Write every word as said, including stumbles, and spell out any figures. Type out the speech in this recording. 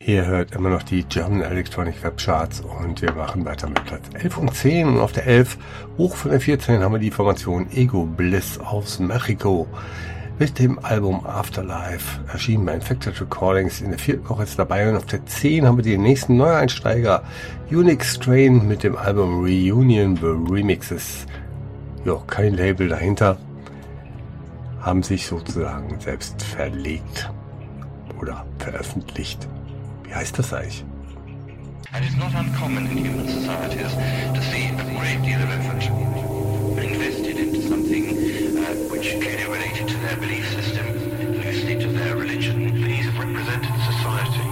Ihr hört immer noch die German Electronic Web Charts und wir machen weiter mit Platz elf und zehn. Und auf der elf, hoch von der vierzehn, haben wir die Formation Ego Bliss aus Mexiko mit dem Album Afterlife, erschienen bei Infected Recordings. In der vierten Woche ist dabei, und auf der zehn haben wir den nächsten Neueinsteiger, Unique Strain mit dem Album Reunion The Remixes. Ja, kein Label dahinter, haben sich sozusagen selbst verlegt oder veröffentlicht. Wie heißt das eigentlich? And it's not uncommon in human societies to see a great deal of effort invested into something uh, which clearly related to their belief system, loosely to their religion. These have represented society